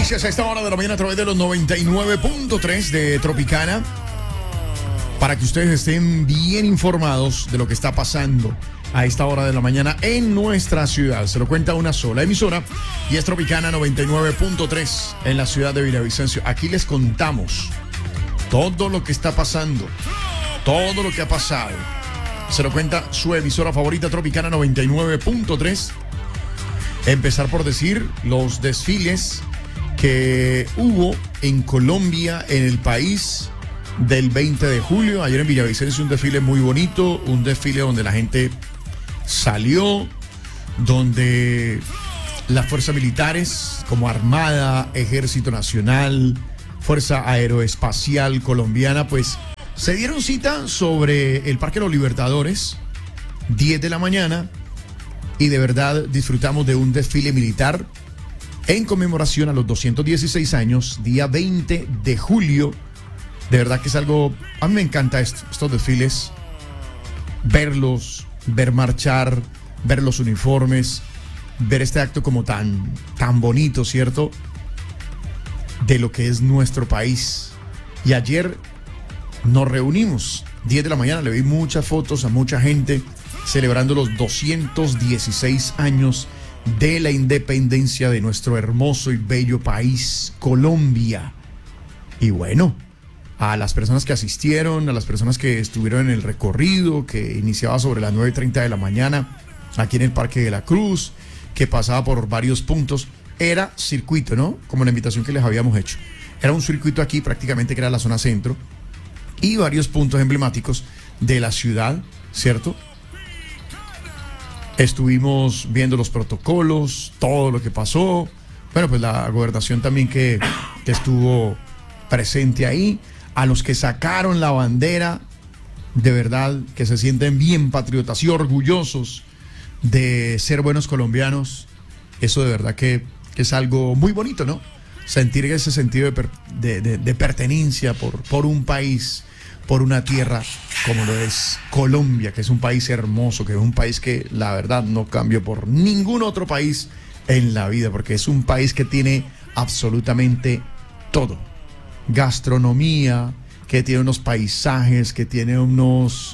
noticias a esta hora de la mañana a través de los 99.3 de Tropicana, para que ustedes estén bien informados de lo que está pasando a esta hora de la mañana en nuestra ciudad. Se lo cuenta una sola emisora y es Tropicana 99.3 en la ciudad de Villavicencio. Aquí les contamos todo lo que está pasando, todo lo que ha pasado. Se lo cuenta su emisora favorita, Tropicana 99.3. Empezar por decir los desfiles que hubo en Colombia, en el país, del 20 de julio. Ayer en Villavicencio un desfile muy bonito, un desfile donde la gente salió, donde las fuerzas militares como Armada, Ejército Nacional, Fuerza Aeroespacial Colombiana, pues se dieron cita sobre el Parque de los Libertadores, 10 de la mañana, y de verdad disfrutamos de un desfile militar en conmemoración a los 216 años, día 20 de julio. De verdad que es algo, a mí me encanta estos desfiles, verlos, ver marchar, ver los uniformes, ver este acto como tan bonito, ¿cierto? De lo que es nuestro país. Y ayer nos reunimos, 10 de la mañana, le vi muchas fotos a mucha gente celebrando los 216 años de la independencia de nuestro hermoso y bello país, Colombia. Y bueno, a las personas que asistieron, a las personas que estuvieron en el recorrido, que iniciaba sobre las 9:30 de la mañana, aquí en el Parque de la Cruz, que pasaba por varios puntos, era circuito, ¿no? Como la invitación que les habíamos hecho. Era un circuito aquí prácticamente que era la zona centro y varios puntos emblemáticos de la ciudad, ¿cierto? Estuvimos viendo los protocolos, todo lo que pasó. Bueno, pues la gobernación también que estuvo presente ahí. A los que sacaron la bandera, de verdad que se sienten bien patriotas y orgullosos de ser buenos colombianos. Eso de verdad que es algo muy bonito, ¿no? Sentir ese sentido de pertenencia por un país, por una tierra como lo es Colombia, que es un país hermoso, que es un país que la verdad no cambio por ningún otro país en la vida, porque es un país que tiene absolutamente todo. Gastronomía, que tiene unos paisajes, que tiene unos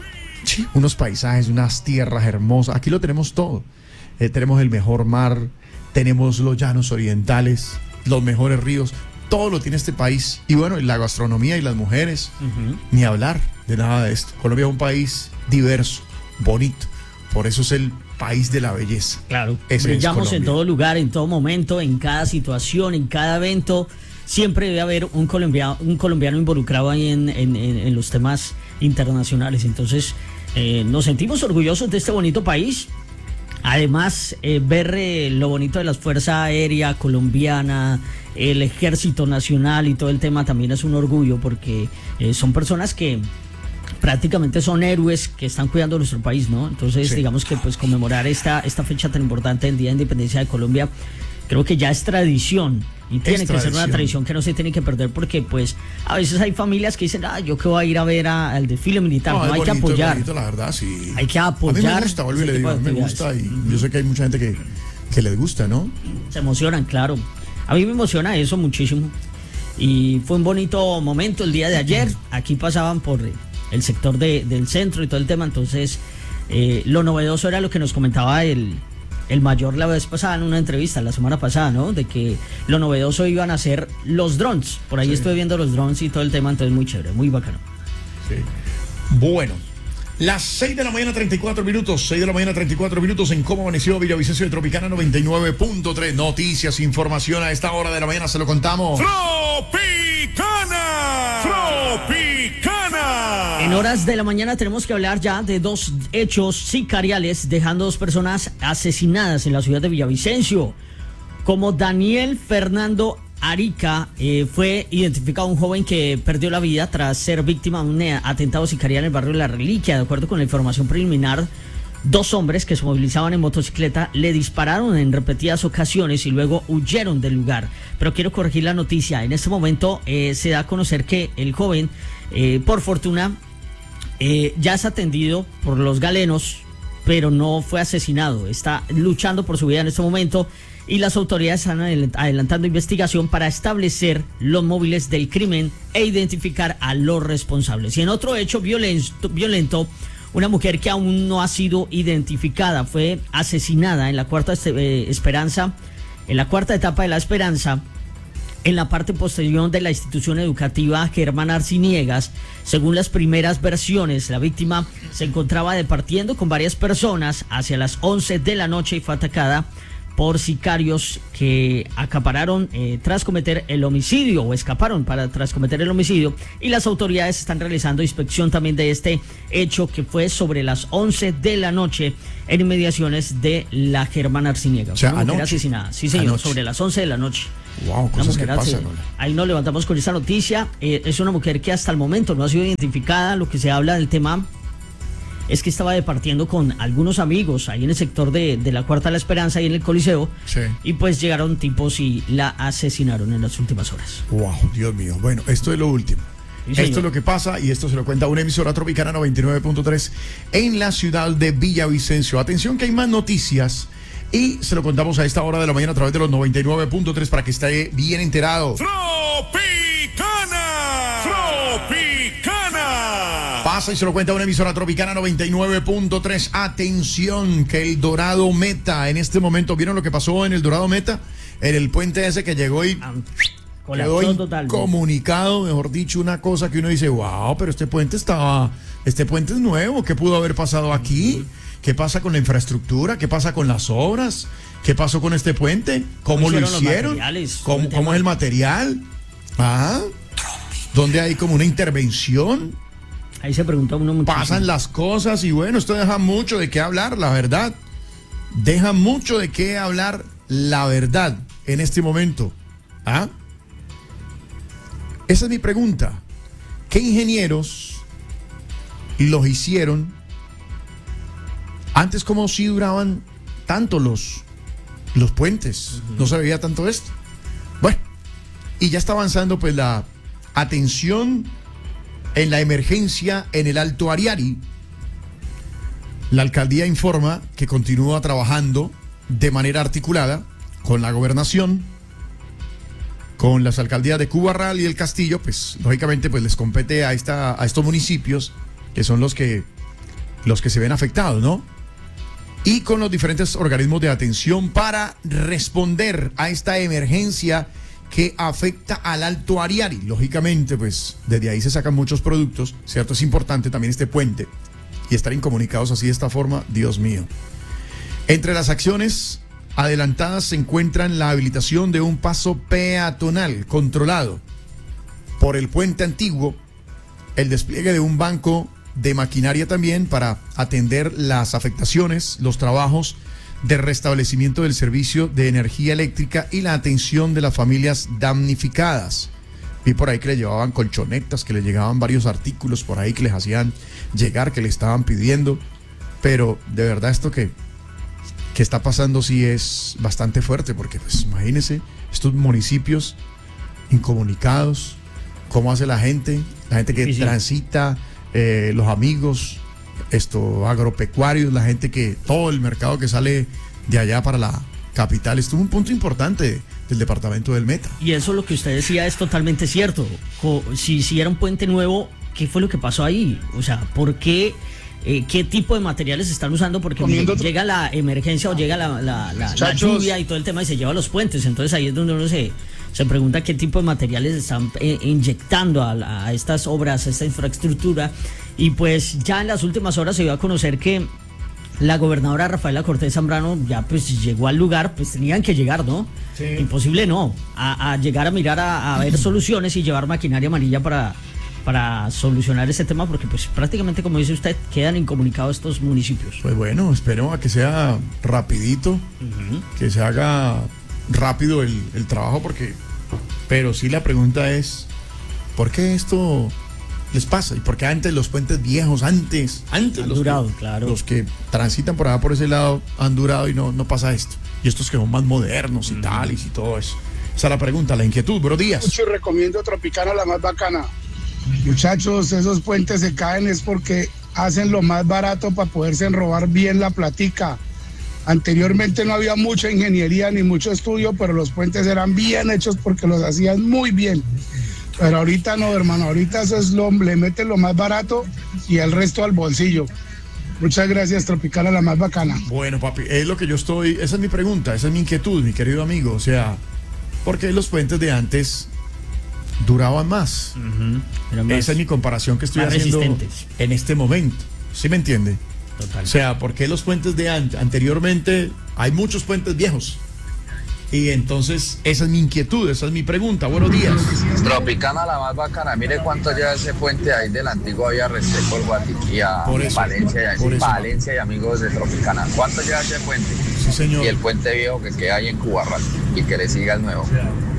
paisajes, unas tierras hermosas. Aquí lo tenemos todo. Tenemos el mejor mar, tenemos los llanos orientales, los mejores ríos. Todo lo tiene este país. Y bueno, la gastronomía y las mujeres, ni hablar de nada de esto. Colombia es un país diverso, bonito. Por eso es el país de la belleza. Claro, brillamos en todo lugar, en todo momento, en cada situación, en cada evento. Siempre debe haber un colombiano involucrado ahí en los temas internacionales. Entonces, nos sentimos orgullosos de este bonito país. Además, ver lo bonito de la Fuerza Aérea Colombiana, el Ejército Nacional y todo el tema también es un orgullo, porque son personas que prácticamente son héroes que están cuidando nuestro país, ¿no? Entonces, sí, digamos que pues conmemorar esta fecha tan importante, el Día de Independencia de Colombia, creo que ya es tradición. Y tiene que ser una tradición que no se tiene que perder, porque pues a veces hay familias que dicen, yo que voy a ir a ver al desfile militar. No, hay bonito, que apoyar. Bonito, la verdad, sí. Hay que apoyar. A mí me gusta, vuelvo y le digo, a mí me gusta, y yo sé que hay mucha gente que les gusta, ¿no? Se emocionan, claro. A mí me emociona eso muchísimo. Y fue un bonito momento el día de ayer. Aquí pasaban por el sector del centro y todo el tema. Entonces, lo novedoso era lo que nos comentaba el mayor la vez pasada en una entrevista, la semana pasada, ¿no? De que lo novedoso iban a ser los drones. Por ahí estuve viendo los drones y todo el tema, entonces muy chévere, muy bacano. Sí. Bueno, las 6 de la mañana 34 minutos, 6 de la mañana 34 minutos en cómo amaneció Villavicencio de Tropicana 99.3. Noticias, información a esta hora de la mañana, se lo contamos. Tropicana. En horas de la mañana tenemos que hablar ya de dos hechos sicariales, dejando 2 personas asesinadas en la ciudad de Villavicencio. Como Daniel Fernando Arica, fue identificado un joven que perdió la vida tras ser víctima de un atentado sicarial en el barrio de La Reliquia. De acuerdo con la información preliminar, 2 hombres que se movilizaban en motocicleta le dispararon en repetidas ocasiones y luego huyeron del lugar. Pero quiero corregir la noticia. En este momento se da a conocer que el joven, por fortuna, ya es atendido por los galenos pero no fue asesinado. Está luchando por su vida en este momento y las autoridades están adelantando investigación para establecer los móviles del crimen e identificar a los responsables. Y en otro hecho violento, una mujer que aún no ha sido identificada fue asesinada en la cuarta Esperanza, en la cuarta etapa de La Esperanza, en la parte posterior de la institución educativa Germán Arciniegas. Según las primeras versiones, la víctima se encontraba departiendo con varias personas hacia las 11 de la noche y fue atacada por sicarios que acapararon tras cometer el homicidio, o escaparon tras cometer el homicidio, y las autoridades están realizando inspección también de este hecho, que fue sobre las 11 de la noche en inmediaciones de la Germán Arciniegas. O sea, una mujer anoche. asesinada. Sí, señor, Anoche. sobre las 11 de la noche. Wow, cosas que pasan, ¿no? Ahí nos levantamos con esta noticia. Es una mujer que hasta el momento no ha sido identificada. Lo que se habla del tema es que estaba departiendo con algunos amigos ahí en el sector de la Cuarta de La Esperanza, ahí en el Coliseo. Sí. Y pues llegaron tipos y la asesinaron en las últimas horas. Wow, Dios mío. Bueno, esto es lo último. Sí, señor. Esto es lo que pasa y esto se lo cuenta una emisora Tropicana 99.3 en la ciudad de Villavicencio. Atención que hay más noticias y se lo contamos a esta hora de la mañana a través de los 99.3 para que esté bien enterado. Pasa y se lo cuenta una emisora Tropicana 99.3. Atención, que el Dorado Meta en este momento, ¿vieron lo que pasó en el Dorado Meta? En el puente ese que llegó y quedó incomunicado, mejor dicho, una cosa que uno dice, wow, pero este puente es nuevo, ¿qué pudo haber pasado aquí? ¿Qué pasa con la infraestructura? ¿Qué pasa con las obras? ¿Qué pasó con este puente? ¿Cómo lo hicieron? ¿Cómo es el material? ¿Dónde hay como una intervención? Ahí se pregunta uno muchísimo. Pasan las cosas y bueno, esto deja mucho de qué hablar, la verdad. Deja mucho de qué hablar, la verdad, en este momento. Esa es mi pregunta. ¿Qué ingenieros los hicieron? Antes, ¿cómo sí duraban tanto los puentes? No se veía tanto esto. Bueno, y ya está avanzando pues la atención en la emergencia en el Alto Ariari. La alcaldía informa que continúa trabajando de manera articulada con la gobernación, con las alcaldías de Cubarral y El Castillo. Pues lógicamente pues les compete a estos municipios que son los que se ven afectados, ¿no? Y con los diferentes organismos de atención para responder a esta emergencia que afecta al Alto Ariari. Lógicamente, pues, desde ahí se sacan muchos productos, ¿cierto? Es importante también este puente y estar incomunicados así de esta forma, Dios mío. Entre las acciones adelantadas se encuentran la habilitación de un paso peatonal controlado por el puente antiguo, el despliegue de un banco de maquinaria también para atender las afectaciones, los trabajos de restablecimiento del servicio de energía eléctrica y la atención de las familias damnificadas. Vi por ahí que le llevaban colchonetas, que le llegaban varios artículos por ahí que les hacían llegar, que le estaban pidiendo, pero de verdad esto que está pasando sí es bastante fuerte, porque pues imagínense estos municipios incomunicados, cómo hace la gente que transita, los amigos, agropecuarios, la gente que, todo el mercado que sale de allá para la capital. Esto es un punto importante del departamento del Meta. Y eso lo que usted decía es totalmente cierto. Si era un puente nuevo, ¿qué fue lo que pasó ahí? O sea, ¿por qué? ¿Qué tipo de materiales se están usando? Porque llega la emergencia o llega la lluvia y todo el tema y se lleva los puentes. Entonces ahí es donde uno se pregunta qué tipo de materiales están inyectando a estas obras, a esta infraestructura. Y pues ya en las últimas horas se dio a conocer que la gobernadora Rafaela Cortés Zambrano ya pues llegó al lugar, pues tenían que llegar, ¿no? Sí. Imposible no, a llegar a mirar a ver soluciones y llevar maquinaria amarilla para solucionar ese tema, porque pues prácticamente, como dice usted, quedan incomunicados estos municipios. Pues bueno, esperemos a que sea rapidito, que se haga rápido el trabajo, pero sí la pregunta es, ¿por qué esto les pasa? ¿Y por qué antes los puentes viejos, antes han durado, claro, los que transitan por allá por ese lado han durado y no pasa esto? Y estos que son más modernos y tal y todo eso. Esa es la pregunta, la inquietud. Buenos días. Mucho recomiendo Tropicana, la más bacana. Muchachos, esos puentes se caen es porque hacen lo más barato para poderse robar bien la platica. Anteriormente no había mucha ingeniería ni mucho estudio, pero los puentes eran bien hechos porque los hacían muy bien. Pero ahorita no, hermano, ahorita eso es le meten lo más barato y el resto al bolsillo. Muchas gracias, Tropicana, la más bacana. Bueno, papi, es lo que yo estoy, esa es mi pregunta, esa es mi inquietud, mi querido amigo. O sea, ¿por qué los puentes de antes duraban más? Esa es mi comparación que estoy haciendo en este momento. ¿Sí me entiende? Total. O sea, ¿por qué los puentes de anteriormente? Hay muchos puentes viejos. Y entonces, esa es mi inquietud, esa es mi pregunta. Buenos días. Tropicana, la más bacana. Mire cuánto lleva ese puente ahí de la antigua vía Restrepo, el Guatiquí a Valencia y amigos de Tropicana. ¿Cuánto lleva ese puente? Sí, señor. Y el puente viejo que queda ahí en Cubarral y que le siga el nuevo.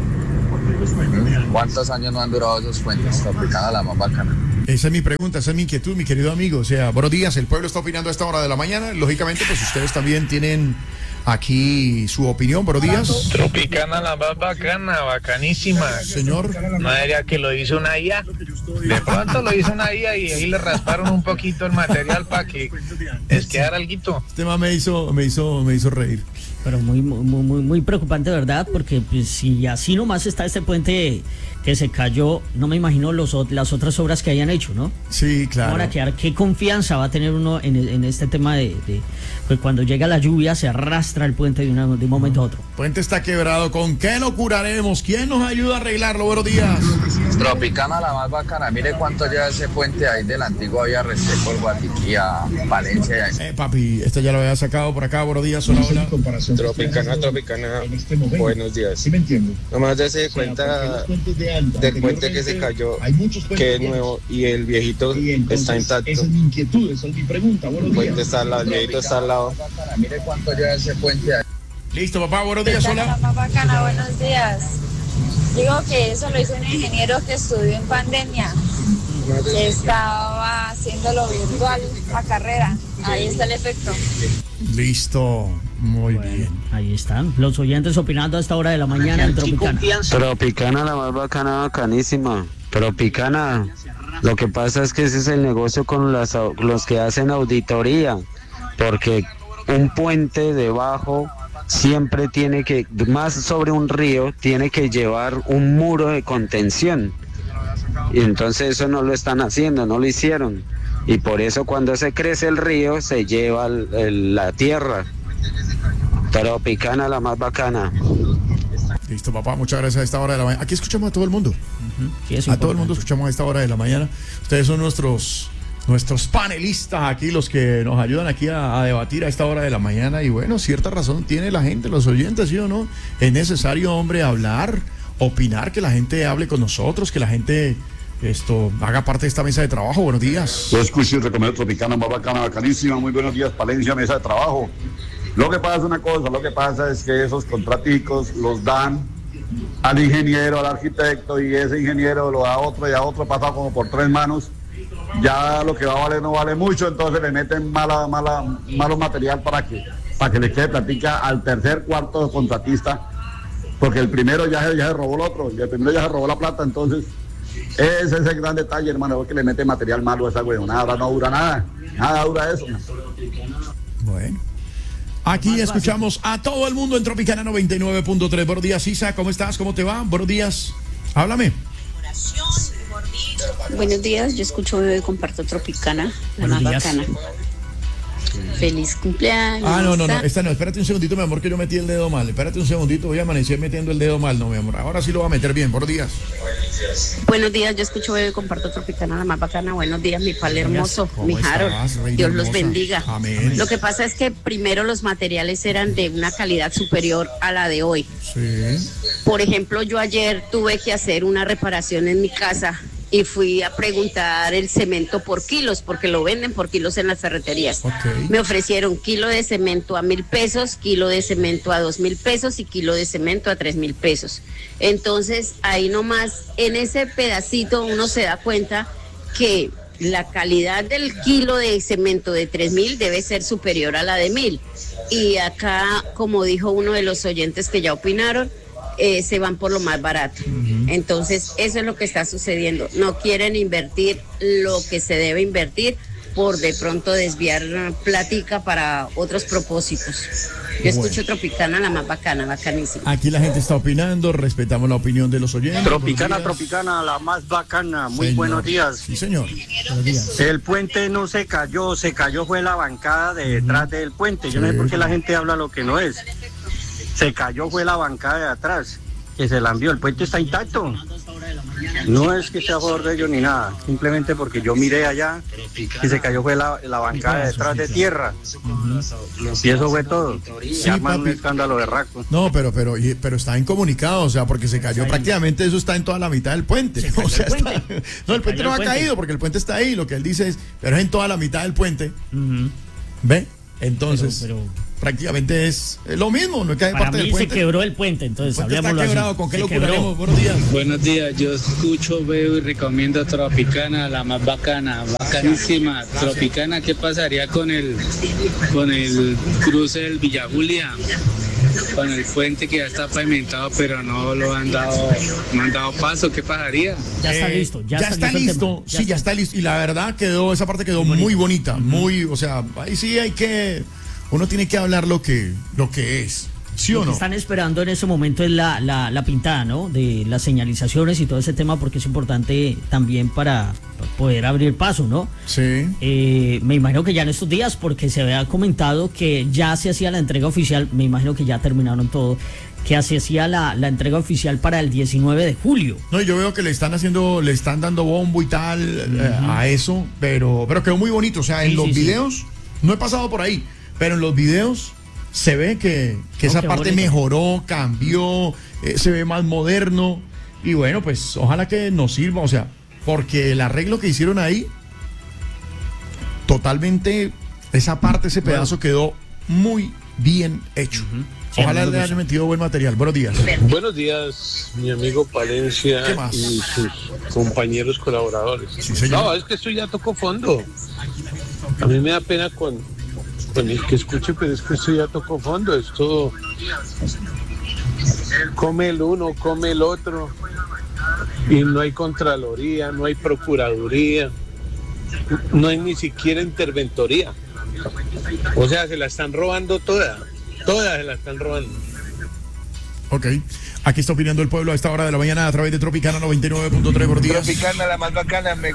¿Cuántos años no han durado esos puentes? Tropicana, la más bacana. Esa es mi pregunta, esa es mi inquietud, mi querido amigo. O sea, buenos días, el pueblo está opinando a esta hora de la mañana. Lógicamente, pues ustedes también tienen aquí su opinión. Buenos días. Tropicana, la más bacana, bacanísima. Señor. No diría que lo hizo una IA. De pronto lo hizo una IA y ahí le rasparon un poquito el material para que les quedara alguito. Este tema me hizo reír. Pero muy preocupante, ¿verdad? Porque pues, si así nomás está este puente que se cayó, no me imagino las otras obras que hayan hecho, ¿no? Sí, claro. Ahora, ¿qué confianza va a tener uno en este tema de que cuando llega la lluvia se arrastra el puente de un momento a otro? El puente está quebrado. ¿Con qué lo curaremos? ¿Quién nos ayuda a arreglarlo? Buenos días. Tropicana, la más bacana. Mire cuánto lleva ese puente ahí de la antigua vía Restrepo, el Guatiquí a Valencia. Papi, este ya lo había sacado por acá. Buenos días, hola, hola. Tropicana, buenos días. ¿Sí me entiendo? Nomás ya se dé cuenta del puente que se cayó, que es nuevo y el viejito está intacto. Esa es mi inquietud, esa es mi pregunta. El puente está al lado, el viejito está al lado. Mire cuánto lleva ese puente ahí. Listo, papá, buenos días, hola. La más bacana, buenos días. Digo que eso lo hizo un ingeniero que estudió en pandemia. Estaba haciéndolo virtual, la carrera. Ahí está el efecto. Listo, muy bien. Ahí están los oyentes opinando a esta hora de la mañana en Tropicana. Tropicana, la más bacana, bacanísima. Tropicana, lo que pasa es que ese es el negocio con los que hacen auditoría, porque un puente debajo siempre tiene que, más sobre un río, tiene que llevar un muro de contención. Y entonces eso no lo están haciendo, no lo hicieron. Y por eso cuando se crece el río se lleva la tierra. Tropicana, la más bacana. Listo, papá, muchas gracias a esta hora de la mañana. Aquí escuchamos a todo el mundo. Sí, a todo el mundo escuchamos a esta hora de la mañana. Ustedes son nuestros panelistas aquí, los que nos ayudan aquí a debatir a esta hora de la mañana. Y bueno, cierta razón tiene la gente, los oyentes, ¿sí o no? Es necesario, hombre, hablar, opinar, que la gente hable con nosotros, que la gente haga parte de esta mesa de trabajo. Buenos días. Yo escucho y recomiendo Tropicana, más bacana, bacanísima. Muy buenos días, Palencia, mesa de trabajo. Lo que pasa es una cosa, lo que pasa es que esos contraticos los dan al ingeniero, al arquitecto, y ese ingeniero lo da a otro y a otro, pasado como por 3 manos. Ya lo que va a valer no vale mucho, entonces le meten malo material para que le quede platica al tercer, cuarto contratista, porque el primero ya se robó el otro, y el primero ya se robó la plata. Entonces ese es el gran detalle, hermano, porque le mete material malo a esa huevonada. Ahora no dura nada dura eso. Bueno, aquí escuchamos a todo el mundo en Tropicana 99.3. Buenos días, Isa, ¿cómo estás? ¿Cómo te va? Buenos días, háblame. Buenos días, yo escucho Bebé y comparto Tropicana, la Buenos más días. bacana. Feliz cumpleaños. No, esta no, espérate un segundito, mi amor, que yo metí el dedo mal. Espérate un segundito, voy a amanecer metiendo el dedo mal, no, mi amor. Ahora sí lo voy a meter bien. Buenos días. Buenos días, yo escucho Bebé y comparto Tropicana, la más bacana. Buenos días, mi pal hermoso, ¿Cómo mi estás, Harold. reina Dios los hermosa? bendiga. Amén. Lo que pasa es que primero los materiales eran de una calidad superior a la de hoy. Sí. Por ejemplo, yo ayer tuve que hacer una reparación en mi casa y fui a preguntar el cemento por kilos, porque lo venden por kilos en las ferreterías. Ok. Me ofrecieron kilo de cemento a 1,000 pesos, kilo de cemento a 2,000 pesos y kilo de cemento a 3,000 pesos. Entonces, ahí nomás, en ese pedacito uno se da cuenta que la calidad del kilo de cemento de 3,000 debe ser superior a la de 1,000. Y acá, como dijo uno de los oyentes que ya opinaron, se van por lo más barato. Entonces, eso es lo que está sucediendo. No quieren invertir lo que se debe invertir por de pronto desviar plática para otros propósitos. Yo escucho Tropicana, la más bacana, bacanísima. Aquí la gente está opinando, respetamos la opinión de los oyentes. Tropicana, la más bacana. Muy señor. Buenos días. Sí, señor. Buenos días. El puente no se cayó fue la bancada de detrás del puente. Yo no sé por qué la gente habla lo que no es. Se cayó fue la bancada de atrás, que se la envió. El puente está intacto. No es que sea a favor de ellos ni nada, simplemente porque yo miré allá y se cayó fue la bancada de detrás de tierra. Y eso fue todo. Sí, y arman un papi. escándalo berraco. No, pero está incomunicado, o sea, porque se cayó prácticamente, eso está en toda la mitad del puente. O sea, no, el puente no ha caído porque el puente está ahí, lo que él dice es, pero es en toda la mitad del puente. ¿Ve? Entonces, prácticamente es lo mismo, no cae Para parte mí del puente. se quebró el puente, entonces El puente está hablemoslo quebrado, así. ¿con qué Se locura quebró. haremos? Buenos días. Buenos días, yo escucho, veo y recomiendo Tropicana, la más bacana, bacanísima. Tropicana, ¿qué pasaría con el cruce del Villa Julia? Con el puente que ya está pavimentado, pero no han dado paso, ¿qué pasaría? Ya está listo, ya está listo. Sí, ya está listo. Y la verdad esa parte quedó muy bonita, muy, o sea, ahí sí uno tiene que hablar lo que es. ¿Sí o Lo no? que están esperando en ese momento es la pintada, ¿no? De las señalizaciones y todo ese tema, porque es importante también para poder abrir paso, ¿no? Sí. Me imagino que ya en estos días, porque se había comentado que ya se hacía la entrega oficial, me imagino que ya terminaron todo, que se hacía la entrega oficial para el 19 de julio. No, y yo veo que le están dando bombo y tal a eso, pero quedó muy bonito. O sea, en los videos, no he pasado por ahí, pero en los videos se ve que esa parte bonito. Mejoró, cambió, se ve más moderno. Y bueno, pues ojalá que nos sirva, o sea, porque el arreglo que hicieron ahí, totalmente, ese pedazo quedó muy bien hecho. Ojalá le hayan metido buen material. Buenos días. Buenos días, mi amigo Palencia y sus compañeros colaboradores. Sí, señor. No, es que esto ya tocó fondo. A mí me da pena con el que escuche, pero es que esto ya tocó fondo. Esto come el uno, come el otro. Y no hay Contraloría, no hay Procuraduría, no hay ni siquiera Interventoría. O sea, se la están robando todas se la están robando. Ok, aquí está opinando el pueblo a esta hora de la mañana a través de Tropicana 99.3 por día. Tropicana, la más bacana, me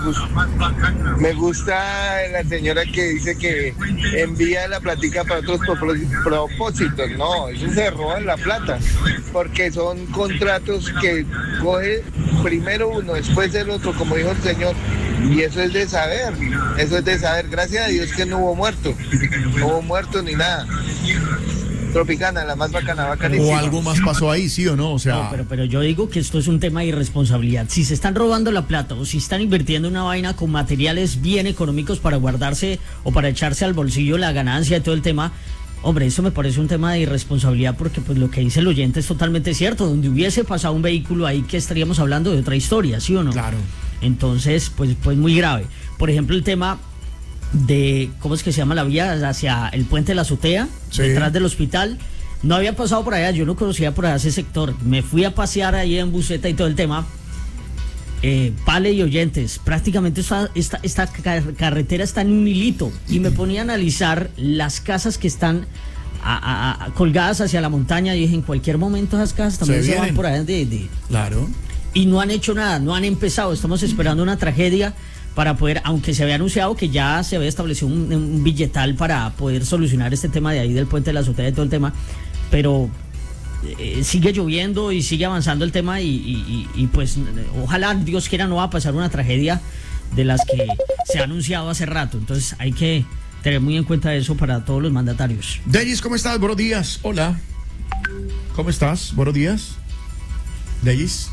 gusta la señora que dice que envía la platica para otros propósitos. No, eso se roban la plata, porque son contratos que coge primero uno, después el otro, como dijo el señor, y eso es de saber, gracias a Dios que no hubo muerto ni nada. Tropicana, la más bacana. O algo más pasó ahí, ¿sí o no? O sea, no, pero yo digo que esto es un tema de irresponsabilidad. Si se están robando la plata o si están invirtiendo una vaina con materiales bien económicos para guardarse o para echarse al bolsillo la ganancia de todo el tema, hombre, eso me parece un tema de irresponsabilidad, porque pues lo que dice el oyente es totalmente cierto. Donde hubiese pasado un vehículo ahí, que estaríamos hablando de otra historia, ¿sí o no? Claro. Entonces, pues muy grave. Por ejemplo, el tema de, ¿cómo es que se llama la vía? Hacia el puente de la azotea, sí, detrás del hospital. No había pasado por allá, yo no conocía por allá ese sector. Me fui a pasear ahí en buseta y todo el tema. Pale y oyentes, prácticamente esta carretera está en un hilito, y me ponía a analizar las casas que están colgadas hacia la montaña, y dije, en cualquier momento esas casas también se van por allá Claro. Y no han hecho nada, no han empezado. Estamos esperando una tragedia para poder, aunque se había anunciado que ya se había establecido un billetal para poder solucionar este tema de ahí del puente de la azotea y todo el tema, pero sigue lloviendo y sigue avanzando el tema, y pues ojalá, Dios quiera, no va a pasar una tragedia de las que se ha anunciado hace rato. Entonces hay que tener muy en cuenta eso para todos los mandatarios. Davis, ¿cómo estás? Buenos días. Hola. ¿Cómo estás? Buenos días. Davis.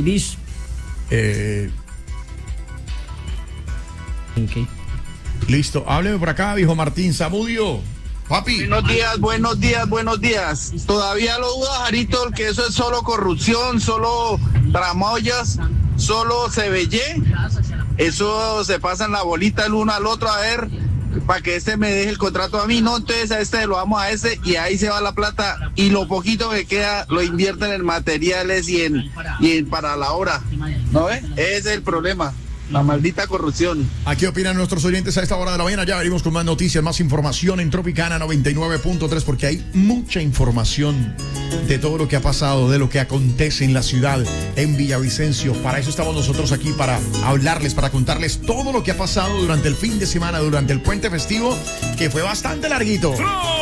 Okay. Listo, hábleme por acá, viejo Martín Zamudio. Papi. Buenos días. Todavía lo duda, Jarito, que eso es solo corrupción, solo tramoyas, solo cebellé. Eso se pasan la bolita el uno al otro, a ver, para que me deje el contrato a mí. No, entonces a lo damos a y ahí se va la plata, y lo poquito que queda lo invierten en materiales y en para la obra. ¿No ves? Ese es el problema. La maldita corrupción. Aquí opinan nuestros oyentes a esta hora de la mañana. Ya venimos con más noticias, más información en Tropicana 99.3, porque hay mucha información de todo lo que ha pasado, de lo que acontece en la ciudad, en Villavicencio. Para eso estamos nosotros aquí, para hablarles, para contarles todo lo que ha pasado durante el fin de semana, durante el puente festivo, que fue bastante larguito.